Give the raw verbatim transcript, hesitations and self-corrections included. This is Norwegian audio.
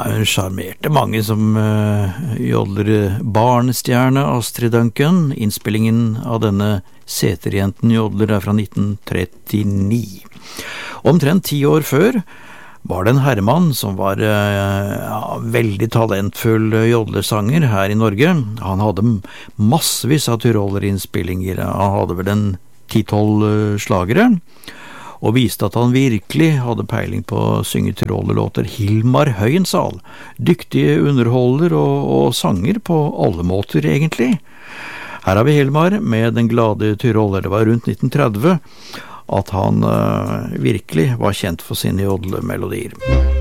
hun sjarmerte mange som uh, jodler barnestjerne Astrid Duncan. Innspillingen av denne Seterjenten jodler er fra nitten trettini. Omtrent ti år før var det en herremann som var uh, ja, veldig talentfull jodlersanger her i Norge. Han hadde massevis av tyrolerinnspillinger. Han hadde vel en ti-tolv uh, slagere, og viste at han virkelig hadde peiling på å synge tyrolerlåter. Hilmar Høyensal, dyktige underholder og, og sanger på alle måter egentlig. Her har vi Hilmar med Den glade tyroler. Det var rundt nitten tretti at han uh, virkelig var kjent for sine jodlemelodier.